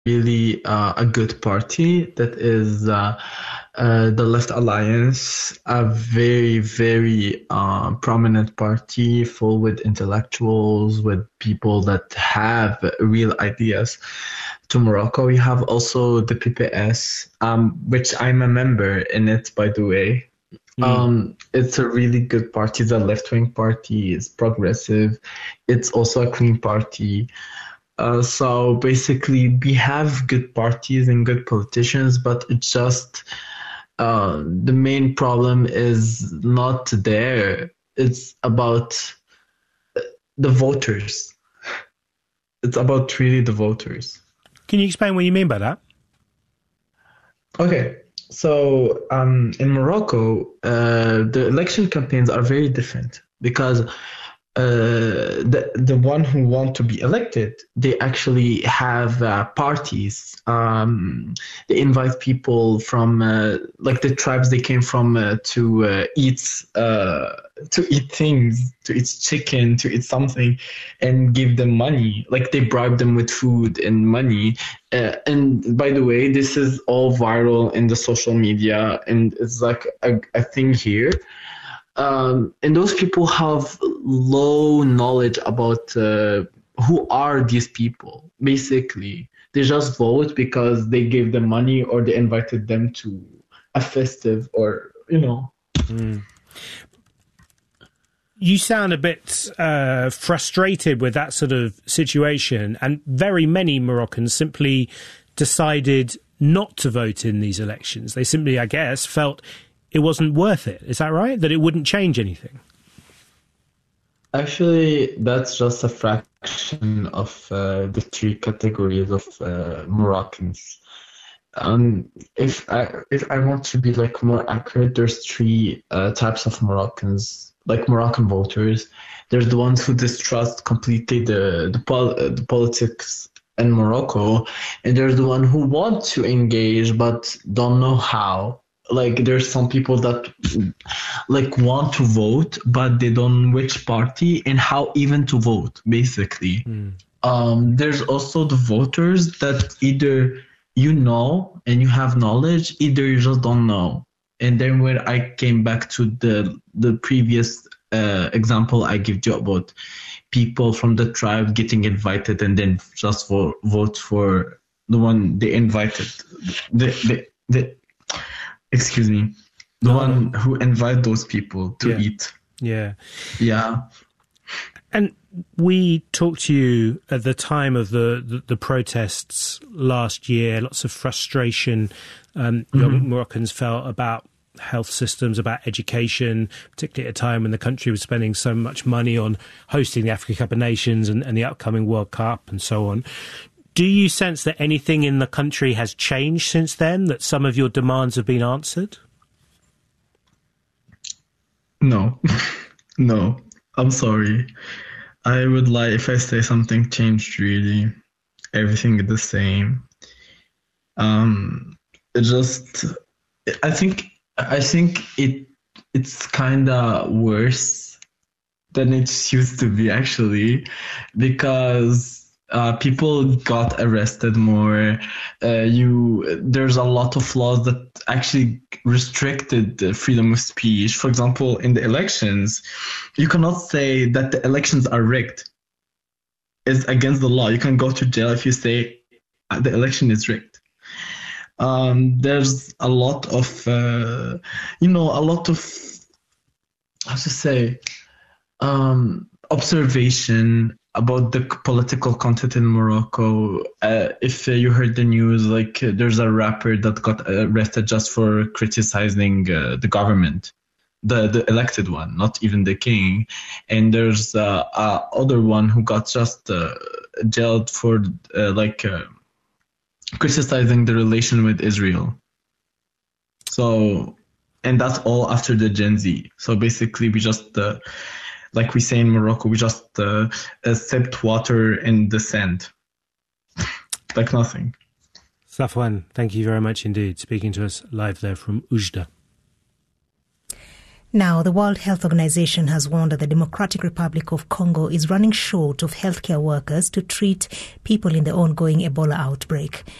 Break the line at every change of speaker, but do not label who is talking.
really a good party that is the Left Alliance, a very, very prominent party full with intellectuals, with people that have real ideas. To Morocco, we have also the PPS, which I'm a member in it, by the way.
Mm.
It's a really good party. The left-wing party is progressive. It's also a clean party. So basically, we have good parties and good politicians, but it's just the main problem is not there. It's about the voters. It's about really the voters.
Can you explain what you mean by that?
Okay, so in Morocco, the election campaigns are very different because the one who want to be elected, they actually have parties. They invite people from like the tribes they came from to eat things, to eat chicken, to eat something, and give them money. Like they bribe them with food and money. And by the way, this is all viral in the social media, and it's like a thing here. And those people have low knowledge about who are these people. Basically, they just vote because they gave them money or they invited them to a festive or, you know.
Mm. You sound a bit frustrated with that sort of situation, and very many Moroccans simply decided not to vote in these elections. They simply, I guess, felt it wasn't worth it. Is that right? That it wouldn't change anything?
Actually, that's just a fraction of the three categories of Moroccans. If I want to be like more accurate, there's three types of Moroccans, like Moroccan voters. There's the ones who distrust completely the politics in Morocco, and there's the one who want to engage but don't know how. Like there's some people that like want to vote, but they don't know which party and how even to vote, basically.
Mm.
There's also the voters that either you know and you have knowledge, either you just don't know. And then when I came back to the previous example I give you about people from the tribe getting invited and then just vote for the one they invited. The excuse me, the one who invite those people to eat.
Yeah.
Yeah.
And we talked to you at the time of the protests last year, lots of frustration young Moroccans felt about health systems, about education, particularly at a time when the country was spending so much money on hosting the Africa Cup of Nations and the upcoming World Cup and so on. Do you sense that anything in the country has changed since then, that some of your demands have been answered?
No. No. I'm sorry. I would lie if I say something changed really. Everything is the same. It just I think it's kinda worse than it used to be actually, because people got arrested more. There's a lot of laws that actually restricted the freedom of speech. For example, in the elections, you cannot say that the elections are rigged. It's against the law. You can go to jail if you say the election is rigged. There's a lot of, a lot of, how to say, observation about the political content in Morocco. If you heard the news, like there's a rapper that got arrested just for criticizing the government, the elected one, not even the king. And there's a other one who got just jailed for criticizing the relation with Israel. So, and that's all after the Gen Z. So basically, we just like we say in Morocco, we just sipped water in the sand. Like nothing.
Safwan, thank you very much indeed, speaking to us live there from Oujda.
Now, the World Health Organization has warned that the Democratic Republic of Congo is running short of healthcare workers to treat people in the ongoing Ebola outbreak.